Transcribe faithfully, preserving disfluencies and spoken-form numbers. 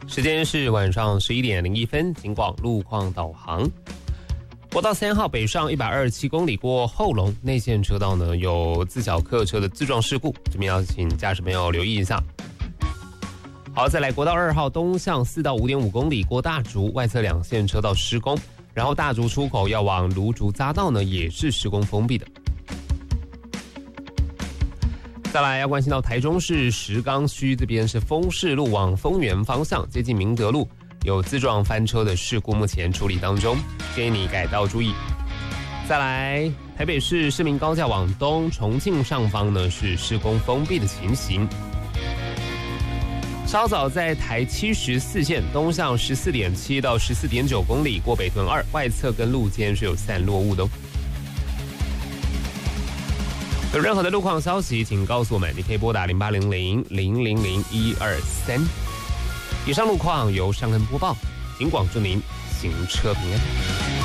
时间是晚上十一点零一分，警广路况导航。国道三号北上一百二十七公里过后龙内线车道呢，有自小客车的自撞事故，这边要请驾驶朋友留意一下。好，再来国道二号东向四到五点五公里过大竹外侧两线车道施工，然后大竹出口要往芦竹匝道呢也是施工封闭的。再来要关心到台中市石冈区这边是丰市路往丰原方向接近明德路有自撞翻车的事故，目前处理当中，建议你改道注意。再来台北市市民高架往东重庆上方呢是施工封闭的情形。稍早在台七十四线东向十四点七到十四点九公里过北屯二外侧跟路肩是有散落物的哦。有任何的路况消息请告诉我们，你可以拨打零八零零零零零一二三。以上路况由尚恩播报，警广祝您行车平安。